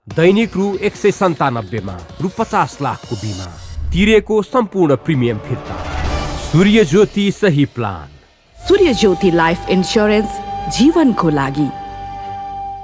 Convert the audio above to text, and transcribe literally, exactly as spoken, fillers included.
दैनिक रु एक सय सन्तानब्बेमा रु पचास लाखको बिमा, तिरेको सम्पूर्ण प्रिमियम फिर्ता। सूर्य ज्योति सही प्लान। सूर्य ज्योति लाइफ इन्स्योरेन्स, जीवनको लागि।